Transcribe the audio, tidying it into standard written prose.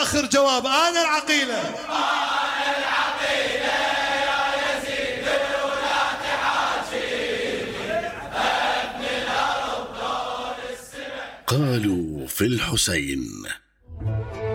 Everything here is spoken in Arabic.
آخر جواب. أنا العقيلة يا يزيد ولا تحاجي ابن الأرض دون السمع. قالوا في الحسين.